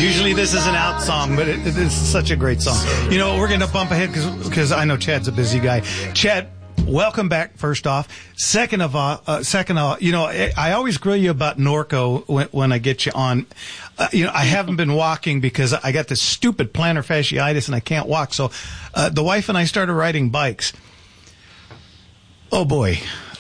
Usually this is an out song, but it is such a great song. You know, we're going to bump ahead because I know Chad's a busy guy. Chad, welcome back, first off. Second of all, you know, I always grill you about Norco when I get you on. You know, I haven't been walking because I got this stupid plantar fasciitis and I can't walk. So the wife and I started riding bikes. Oh, boy.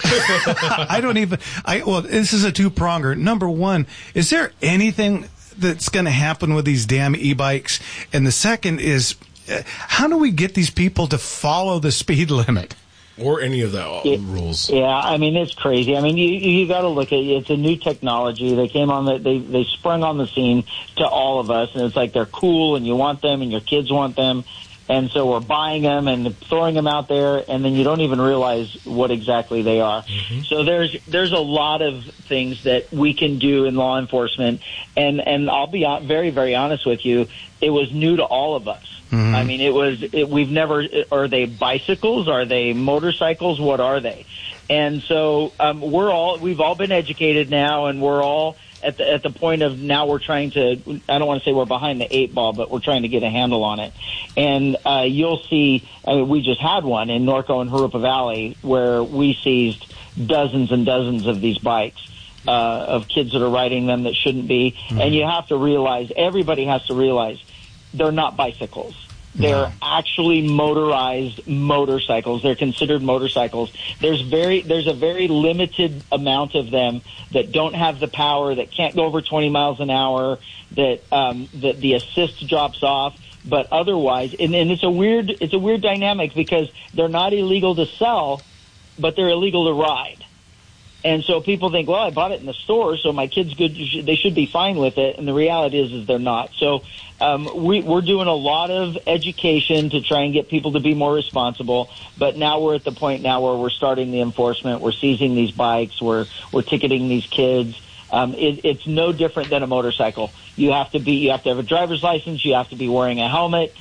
Well, this is a two-pronger. Number one, is there anything that's going to happen with these damn e-bikes? And the second is, how do we get these people to follow the speed limit? Or any of the rules. Yeah, I mean, it's crazy. I mean, you got to look at it. It's a new technology. They came on, they sprung on the scene to all of us, and it's like they're cool, and you want them, and your kids want them. And so we're buying them and throwing them out there, and then you don't even realize what exactly they are. Mm-hmm. So there's a lot of things that we can do in law enforcement, and I'll be very, very honest with you, it was new to all of us. Mm-hmm. I mean, we've never, are they bicycles? Are they motorcycles? What are they? And so we've all been educated now, and we're all at the point of now we're trying to, I don't want to say we're behind the eight ball, but we're trying to get a handle on it. And you'll see, we just had one in Norco and Jurupa Valley where we seized dozens and dozens of these bikes of kids that are riding them that shouldn't be. Mm-hmm. And you have to realize, everybody has to realize, they're not bicycles. They're actually motorized motorcycles. They're considered motorcycles. There's a very limited amount of them that don't have the power, that can't go over 20 miles an hour, that the assist drops off. But otherwise, and it's a weird dynamic because they're not illegal to sell, but they're illegal to ride. And so people think, well, I bought it in the store, so my kid's good. They should be fine with it. And the reality is they're not. So we're doing a lot of education to try and get people to be more responsible. But now we're at the point now where we're starting the enforcement. We're seizing these bikes. We're ticketing these kids. It's no different than a motorcycle. You have to have a driver's license. You have to be wearing a helmet.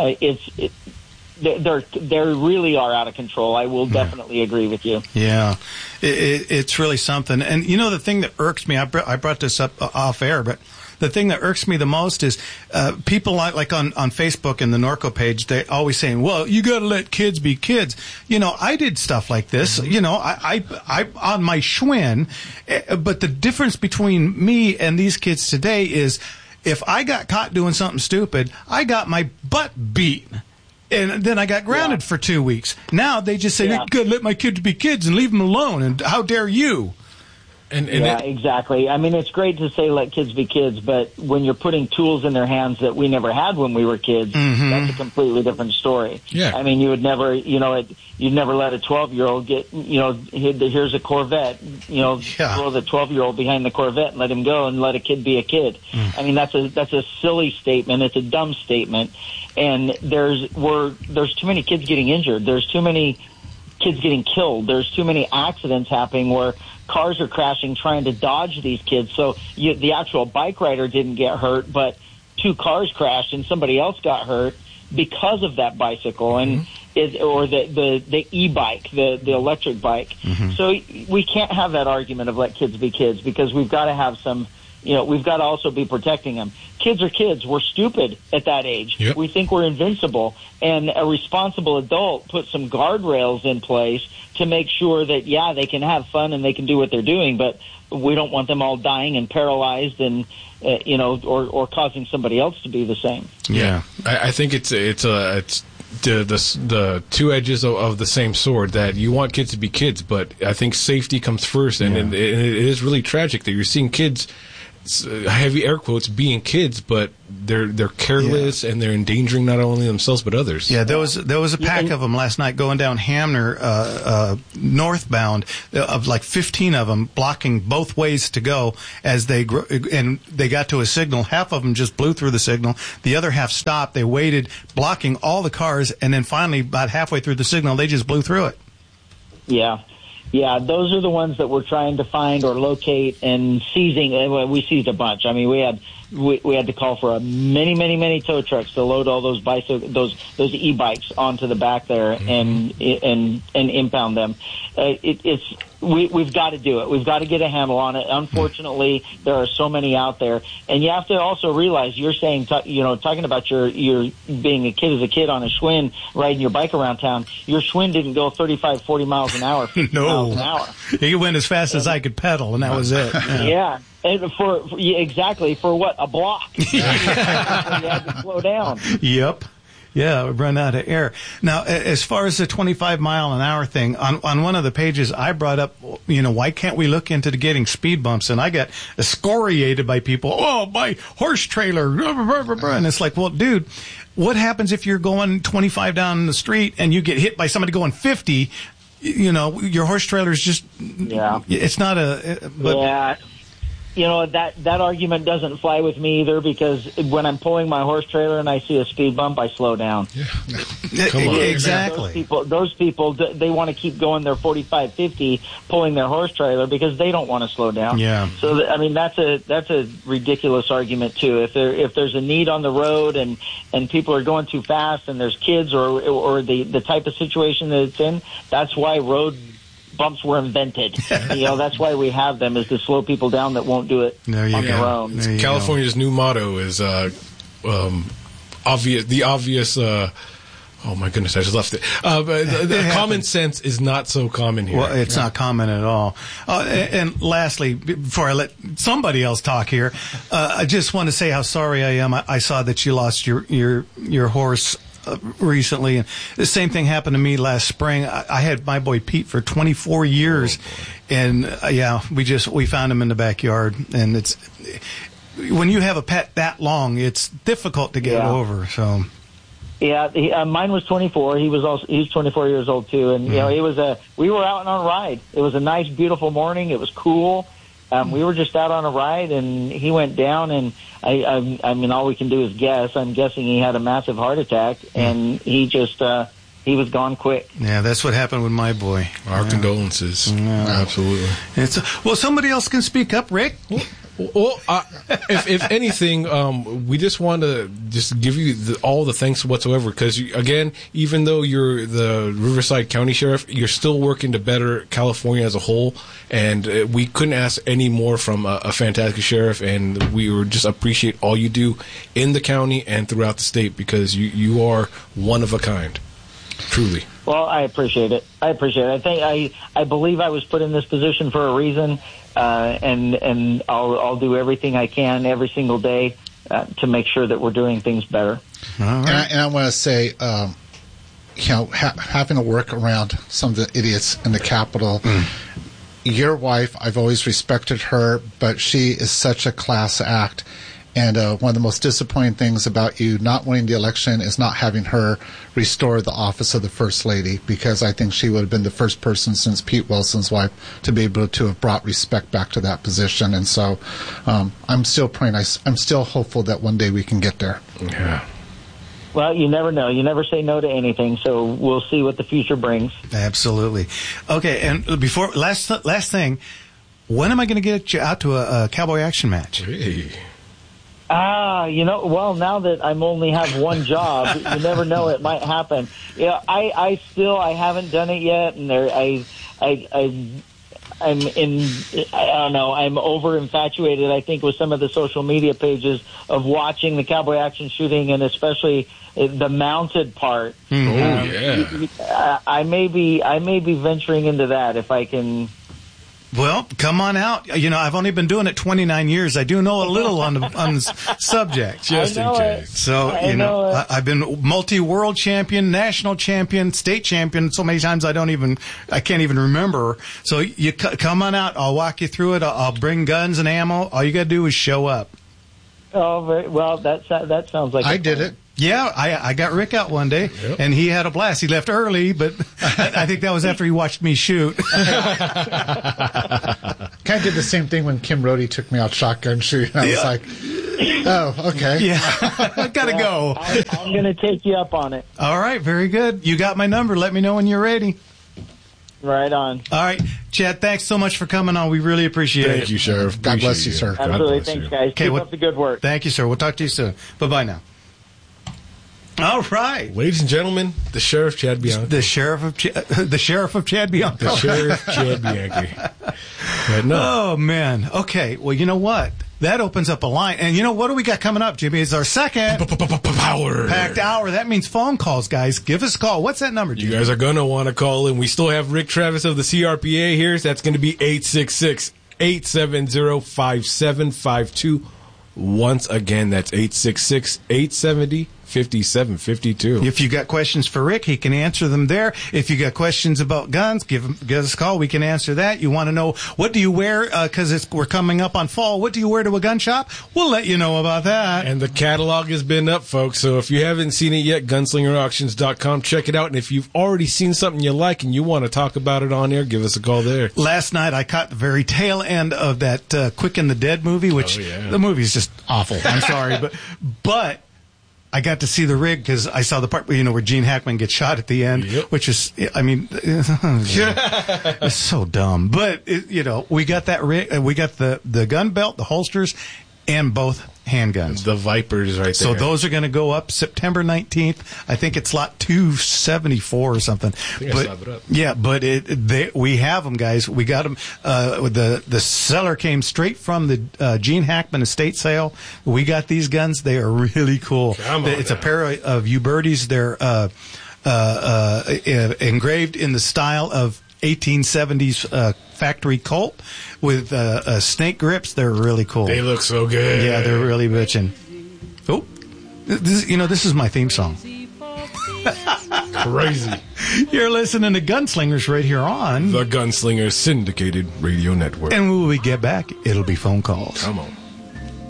They really are out of control. I will definitely agree with you. Yeah, it's really something. And you know, the thing that irks me, I brought this up off air, but the thing that irks me the most is people like on Facebook and the Norco page, they always saying, well, you got to let kids be kids. You know, I did stuff like this, you know, I on my Schwinn, but the difference between me and these kids today is if I got caught doing something stupid, I got my butt beaten. And then I got grounded for 2 weeks. Now they just say, good, let my kids be kids and leave them alone. And how dare you? Exactly. I mean, it's great to say let kids be kids, but when you're putting tools in their hands that we never had when we were kids, that's a completely different story. Yeah. I mean, you would never, you'd never let a 12-year-old get, here's a Corvette, throw the 12-year-old behind the Corvette and let him go and let a kid be a kid. I mean, that's a silly statement. It's a dumb statement. And there's too many kids getting injured. There's too many kids getting killed. There's too many accidents happening where cars are crashing trying to dodge these kids. So the actual bike rider didn't get hurt, but 2 cars crashed and somebody else got hurt because of that bicycle or the e-bike, the electric bike. So we can't have that argument of let kids be kids because we've got to have some. We've got to also be protecting them. Kids are kids. We're stupid at that age. Yep. We think we're invincible. And a responsible adult puts some guardrails in place to make sure that, they can have fun and they can do what they're doing, but we don't want them all dying and paralyzed and, or causing somebody else to be the same. Yeah. I think it's the two edges of the same sword, that you want kids to be kids, but I think safety comes first. And it is really tragic that you're seeing kids, heavy air quotes, being kids, but they're careless and they're endangering not only themselves but others. Yeah, there was a pack of them last night going down Hamner northbound, of like 15 of them blocking both ways to go as they got to a signal. Half of them just blew through the signal. The other half stopped. They waited, blocking all the cars, and then finally, about halfway through the signal, they just blew through it. Yeah. Yeah, those are the ones that we're trying to find or locate and seizing. We seized a bunch. I mean, we had to call for many tow trucks to load all those those e-bikes onto the back there and impound them. we've got to do it. We've got to get a handle on it. Unfortunately, there are so many out there, and you have to also realize you're saying, talking about your being a kid on a Schwinn, riding your bike around town. Your Schwinn didn't go 35, 40 miles an hour, 50 miles an hour. He went as fast as I could pedal, and that was it. Yeah. And exactly for what, a block? You had to slow down. Yep. Yeah, we've run out of air. Now, as far as the 25 mile an hour thing, on one of the pages I brought up, why can't we look into getting speed bumps? And I got excoriated by people. Oh, my horse trailer. And it's like, well, dude, what happens if you're going 25 down the street and you get hit by somebody going 50? Your horse trailer is just, it's not yeah. That argument doesn't fly with me either, because when I'm pulling my horse trailer and I see a speed bump, I slow down. Yeah. Come on. Exactly. Those people, they want to keep going their 45, 50, pulling their horse trailer because they don't want to slow down. Yeah. So, that's a ridiculous argument too. If there's a need on the road and people are going too fast and there's kids or the type of situation that it's in, that's why road bumps were invented. That's why we have them, is to slow people down that won't do it on their own. California's new motto is obvious. Oh my goodness, I just left it. The common sense is not so common here. Well, it's not common at all. And lastly, before I let somebody else talk here, I just want to say how sorry I am. I saw that you lost your horse recently, and the same thing happened to me last spring. I had my boy Pete for 24 years, and we found him in the backyard. And it's when you have a pet that long, it's difficult to get over. So. Yeah, mine was 24. He was 24 years old too, and we were out on a ride. It was a nice, beautiful morning. It was cool. We were just out on a ride, and he went down, and I mean, all we can do is guess. I'm guessing he had a massive heart attack, and he just he was gone quick. Yeah, that's what happened with my boy. Our condolences. Absolutely. Well, somebody else can speak up, Rick. Well, if anything, we just want to just give you all the thanks whatsoever, because, again, even though you're the Riverside County Sheriff, you're still working to better California as a whole, and we couldn't ask any more from a fantastic sheriff, and we would just appreciate all you do in the county and throughout the state, because you are one of a kind, truly. Well, I appreciate it. I think I believe I was put in this position for a reason. And I'll do everything I can every single day to make sure that we're doing things better. Right. And I want to say, having to work around some of the idiots in the Capitol. Your wife, I've always respected her, but she is such a class act. And one of the most disappointing things about you not winning the election is not having her restore the office of the First Lady, because I think she would have been the first person since Pete Wilson's wife to be able to have brought respect back to that position. And so I'm still praying. I'm still hopeful that one day we can get there. Yeah. Well, you never know. You never say no to anything, so we'll see what the future brings. Absolutely. Okay, and before last thing, when am I going to get you out to a cowboy action match? Hey. Well, now that I only have one job, you never know, it might happen. Yeah, I haven't done it yet, and I'm over infatuated, I think, with some of the social media pages of watching the cowboy action shooting, and especially the mounted part. I may be venturing into that if I can. Well, come on out. I've only been doing it 29 years. I do know a little on the subject. Just in case. So, I've been multi-world champion, national champion, state champion so many times I can't even remember. So you come on out. I'll walk you through it. I'll bring guns and ammo. All you got to do is show up. Oh, very well. That sounds like I did it. Yeah, I got Rick out one day, and he had a blast. He left early, but I think that was after he watched me shoot. Kind of did the same thing when Kim Rohde took me out shotgun shooting. I was like, oh, okay. Yeah, I got to go. I'm going to take you up on it. All right, very good. You got my number. Let me know when you're ready. Right on. All right, Chad, thanks so much for coming on. We really appreciate it. Thank you, Sheriff. God bless you, sir. Absolutely. Thanks, guys. Keep up the good work. Thank you, sir. We'll talk to you soon. Bye-bye now. All right. Ladies and gentlemen, the Sheriff Chad Bianchi. The sheriff of Chad Bianco. The Sheriff Chad Bianchi. But no. Oh, man. Okay. Well, you know what? That opens up a line. And you know, what do we got coming up, Jimmy? It's our second Power. packed hour. That means phone calls, guys. Give us a call. What's that number, Jimmy? You guys are going to want to call in. We still have Rick Travis of the CRPA here. So that's going to be 866-870-5752. Once again, that's 866-870-5752. If you got questions for Rick, he can answer them there. If you got questions about guns, give us a call. We can answer that. You want to know, what do you wear? Because we're coming up on fall. What do you wear to a gun shop? We'll let you know about that. And the catalog has been up, folks. So if you haven't seen it yet, gunslingerauctions.com. Check it out. And if you've already seen something you like and you want to talk about it on air, give us a call there. Last night, I caught the very tail end of that Quick and the Dead movie, which the movie's just awful. I'm sorry, but I got to see the rig because I saw the part where Gene Hackman gets shot at the end, which is, I mean, it's so dumb. But we got that rig, we got the gun belt, the holsters, and both handguns. The Vipers right there. So those are going to go up September 19th. I think it's lot 274 or something. I slap it up. Yeah, but we have them, guys. We got them. The seller came straight from the Gene Hackman estate sale. We got these guns. They are really cool. It's a pair of Ubertis. They're engraved in the style of 1870s factory Colt with snake grips. They're really cool. They look so good. Yeah, they're really bitchin'. Oh, this is my theme song. Crazy. You're listening to Gunslingers right here on the Gunslingers Syndicated Radio Network. And when we get back, it'll be phone calls. Come on.